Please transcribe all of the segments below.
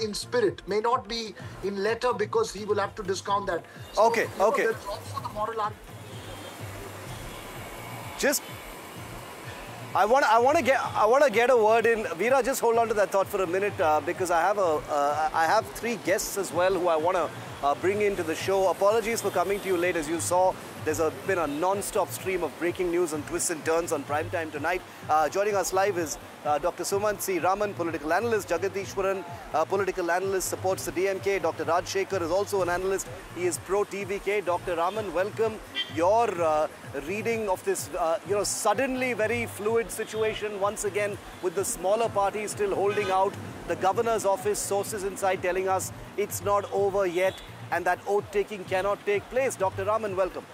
in spirit, may not be in letter, because he will have to discount that. So, okay. There's also the moral argument. Just, I want to get a word in. Veera, just hold on to that thought for a minute, because I have three guests as well who I want to bring into the show. Apologies for coming to you late. As you saw, there's been a non-stop stream of breaking news and twists and turns on Prime Time tonight. Joining us live is Dr. Sumant C. Raman, political analyst. Jagadishwaran, political analyst, supports the DMK. Dr. Rajshekhar is also an analyst. He is pro-TVK. Dr. Raman, welcome. Your reading of this, suddenly very fluid situation once again, with the smaller parties still holding out. The governor's office, sources inside telling us it's not over yet, and that oath-taking cannot take place. Dr. Raman, welcome.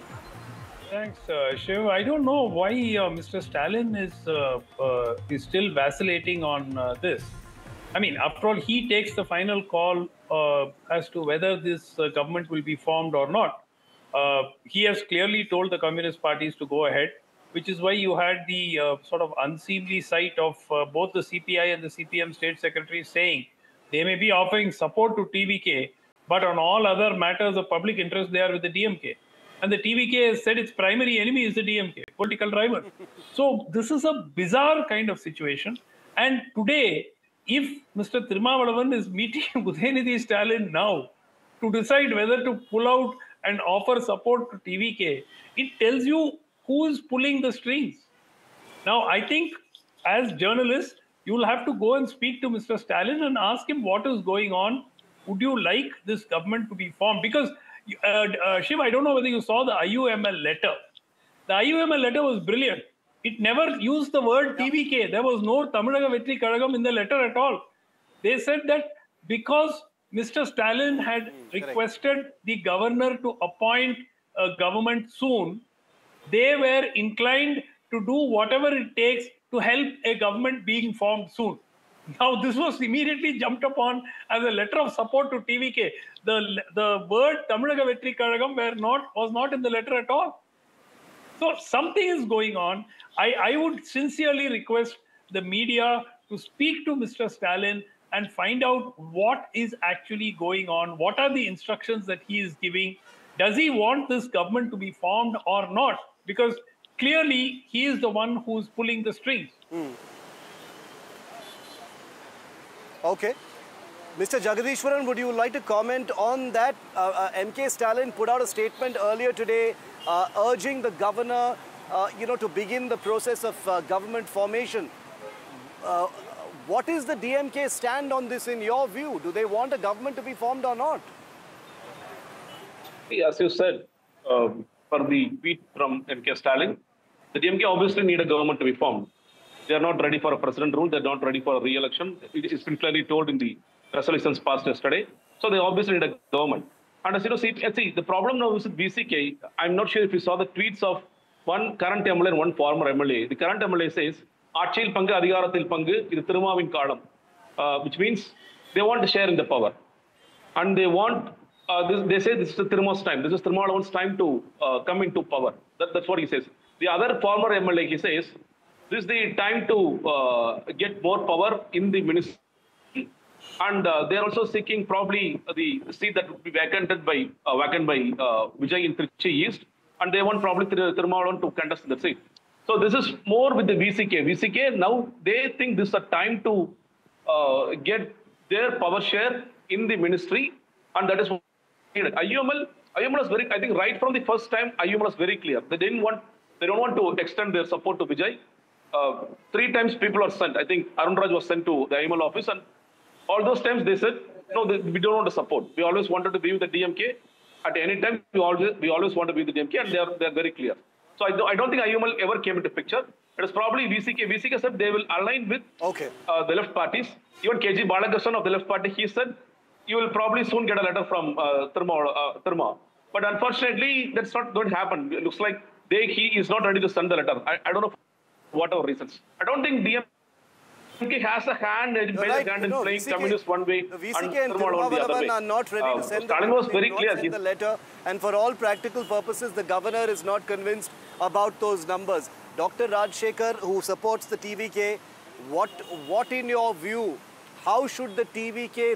Thanks, Shiv. I don't know why Mr. Stalin is still vacillating on this. I mean, after all, he takes the final call as to whether this government will be formed or not. He has clearly told the communist parties to go ahead, which is why you had the sort of unseemly sight of both the CPI and the CPM state secretaries saying they may be offering support to TVK, but on all other matters of public interest, they are with the DMK. And the TVK has said its primary enemy is the DMK, political rival. So this is a bizarre kind of situation. And today, if Mr. Tirumavalavan is meeting Udhayanidhi Stalin now to decide whether to pull out and offer support to TVK, it tells you who is pulling the strings. Now, I think as journalists, you will have to go and speak to Mr. Stalin and ask him what is going on. Would you like this government to be formed? Because Shiv, I don't know whether you saw the IUML letter. The IUML letter was brilliant. It never used the word TVK. There was no Tamizhaga Vetri Kazhagam in the letter at all. They said that because Mr. Stalin had requested the governor to appoint a government soon, they were inclined to do whatever it takes to help a government being formed soon. Now, this was immediately jumped upon as a letter of support to TVK. The word Tamizhaga Vetri Kazhagam was not in the letter at all. So something is going on. I would sincerely request the media to speak to Mr. Stalin and find out what is actually going on. What are the instructions that he is giving? Does he want this government to be formed or not? Because clearly he is the one who's pulling the strings. Okay. Mr. Jagadishwaran, would you like to comment on that? MK Stalin put out a statement earlier today urging the governor, to begin the process of government formation. What is the DMK stand on this in your view? Do they want a government to be formed or not? As you said, for the tweet from MK Stalin, the DMK obviously need a government to be formed. They are not ready for a president rule. They're not ready for a re-election. It's been clearly told in the resolutions passed yesterday. So they obviously need a government. And as you know, see, the problem now is with VCK. I'm not sure if you saw the tweets of one current MLA and one former MLA. The current MLA says, "Aatchiyil pangu, adhigarathil pangu, idu Thirumavin kaalam," which means they want to share in the power, and they want. They say this is Thiruma's time. This is Thirumavalavan's time to come into power. That's what he says. The other former MLA, he says, this is the time to get more power in the ministry. And they're also seeking probably the seat that would be vacant by Vijay in Trichy East. And they want probably Thirumavalavan to contest the seat. So this is more with the VCK. VCK, now they think this is a time to get their power share in the ministry. And that is what IUML was very, I think right from the first time, IUML was very clear. They don't want to extend their support to Vijay. 3 times people are sent. I think Arun Raj was sent to the IML office, and all those times they said, no, we don't want to support. We always wanted to be with the DMK. At any time, we always want to be with the DMK, and they are very clear. So I don't think IML ever came into picture. It was probably VCK. VCK said they will align with the left parties. Even KG Balakrishnan of the left party, he said, you will probably soon get a letter from Thiruma. But unfortunately, that's not going to happen. It looks like he is not ready to send the letter. I don't know for whatever reasons. I don't think DMK has a hand in playing communist one way the VCK and Thirumavalavan are not ready to send the letter. And for all practical purposes, the governor is not convinced about those numbers. Dr. Rajshekhar, who supports the TVK, what in your view, how should the TVK